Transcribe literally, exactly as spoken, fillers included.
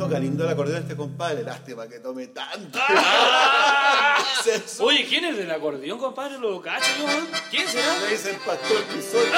toca lindo el acordeón este compadre, lástima que tome tanto. Oye, ¿quién es del acordeón, compadre? ¿Lo cacho yo? ¿Quién será? Me dice el pastor Pizol.